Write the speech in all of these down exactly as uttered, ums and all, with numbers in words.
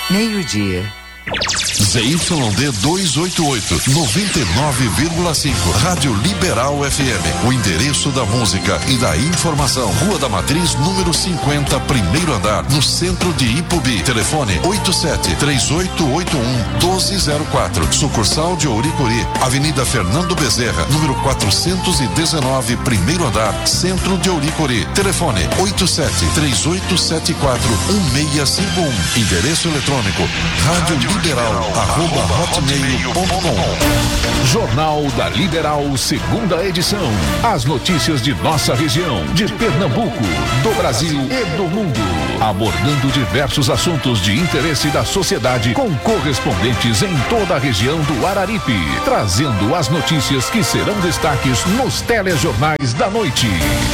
Meio-dia. Z Y D duzentos e oitenta e oito, noventa e nove vírgula cinco, Rádio Liberal F M. O endereço da música e da informação. Rua da Matriz, número cinquenta, primeiro andar, no centro de Ipubi. Telefone oito sete três oito oito um um dois zero quatro. Sucursal de Ouricuri, Avenida Fernando Bezerra, número quatrocentos e dezenove, primeiro andar, centro de Ouricuri. Telefone oito sete três oito sete quatro um seis cinco um. Endereço eletrônico rádio liberal arroba hotmail ponto com. Jornal da Liberal, segunda edição. As notícias de nossa região, de Pernambuco, do Brasil e do mundo. Abordando diversos assuntos de interesse da sociedade com correspondentes em toda a região do Araripe. Trazendo as notícias que serão destaques nos telejornais da noite.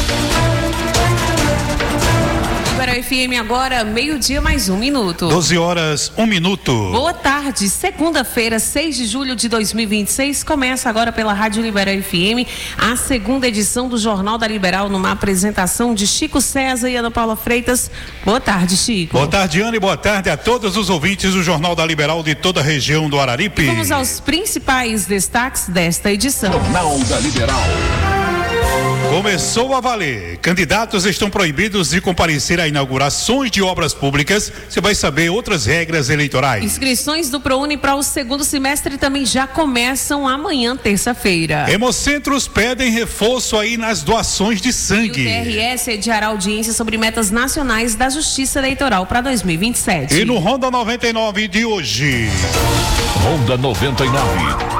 F M agora, meio-dia mais um minuto. doze horas, um minuto. Boa tarde, segunda-feira, seis de julho de dois mil e vinte e seis, começa agora pela Rádio Liberal F M, a segunda edição do Jornal da Liberal, numa apresentação de Chico César e Ana Paula Freitas. Boa tarde, Chico. Boa tarde, Ana, e boa tarde a todos os ouvintes do Jornal da Liberal de toda a região do Araripe. Vamos aos principais destaques desta edição. Jornal da Liberal. Começou a valer. Candidatos estão proibidos de comparecer a inaugurações de obras públicas. Você vai saber outras regras eleitorais. Inscrições do ProUni para o segundo semestre também já começam amanhã, terça-feira. Hemocentros pedem reforço aí nas doações de sangue. E o T R S adiará audiência sobre metas nacionais da Justiça Eleitoral para dois mil e vinte e sete. E no Ronda noventa e nove de hoje. Ronda noventa e nove.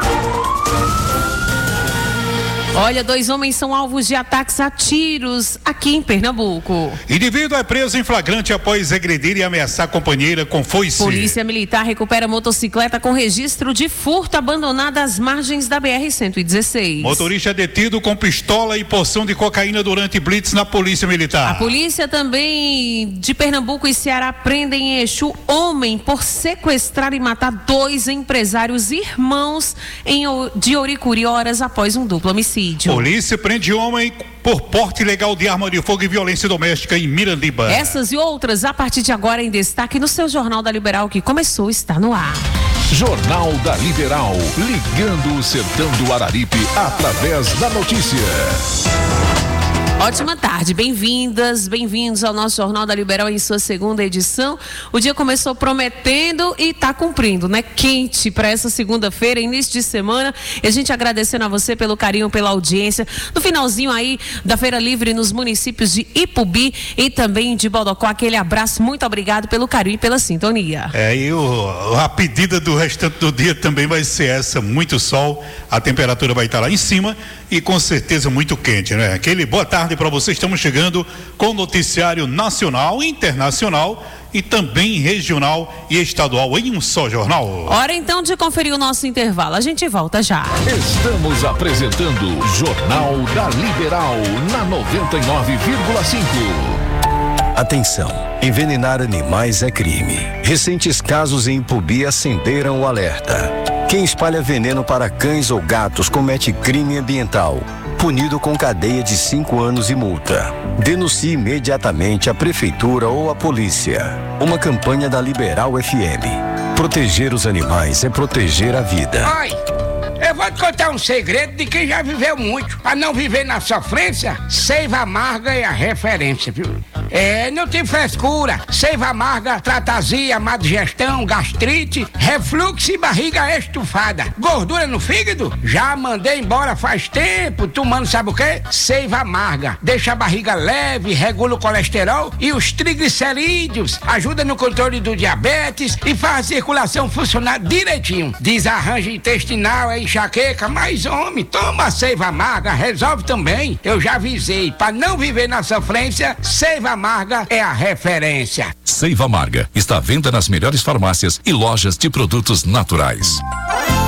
Olha, dois homens são alvos de ataques a tiros aqui em Pernambuco. Indivíduo é preso em flagrante após agredir e ameaçar companheira com foice. Polícia Militar recupera motocicleta com registro de furto abandonada às margens da B R cento e dezesseis. Motorista é detido com pistola e porção de cocaína durante blitz na Polícia Militar. A polícia também de Pernambuco e Ceará prendem em Exu homem por sequestrar e matar dois empresários irmãos em, de Ouricuri horas após um duplo homicídio. Polícia prende homem por porte ilegal de arma de fogo e violência doméstica em Mirandiba. Essas e outras a partir de agora em destaque no seu Jornal da Liberal, que começou, está no ar. Jornal da Liberal, ligando o sertão do Araripe através da notícia. Ótima tarde, bem-vindas, bem-vindos ao nosso Jornal da Liberal em sua segunda edição. O dia começou prometendo e está cumprindo, né? Quente para essa segunda-feira, início de semana. E a gente agradecendo a você pelo carinho, pela audiência. No finalzinho aí da Feira Livre nos municípios de Ipubi e também de Bodocó, aquele abraço, muito obrigado pelo carinho e pela sintonia. É, e o, a pedida do restante do dia também vai ser essa, muito sol, a temperatura vai estar lá em cima e com certeza muito quente, né? Aquele boa tarde para você, estamos chegando com o noticiário nacional, internacional e também regional e estadual em um só jornal. Hora então de conferir o nosso intervalo, a gente volta já. Estamos apresentando Jornal da Liberal na noventa e nove vírgula cinco. Atenção, envenenar animais é crime. Recentes casos em Ipubi acenderam o alerta. Quem espalha veneno para cães ou gatos comete crime ambiental, punido com cadeia de cinco anos e multa. Denuncie imediatamente a prefeitura ou a polícia. Uma campanha da Liberal F M. Proteger os animais é proteger a vida. Oi, eu vou te contar um segredo de quem já viveu muito. Para não viver na sofrência, Seiva Amarga é a referência, viu? É, não tem frescura. Seiva Amarga trata azia, má digestão, gastrite, refluxo e barriga estufada. Gordura no fígado? Já mandei embora faz tempo, tomando sabe o quê? Seiva Amarga. Deixa a barriga leve, regula o colesterol e os triglicerídeos. Ajuda no controle do diabetes e faz a circulação funcionar direitinho. Desarranjo intestinal, é enxaqueca, mas homem, toma Seiva Amarga, resolve também. Eu já avisei, para não viver na sofrência, Seiva Amarga é a referência. Seiva Amarga está à venda nas melhores farmácias e lojas de produtos naturais.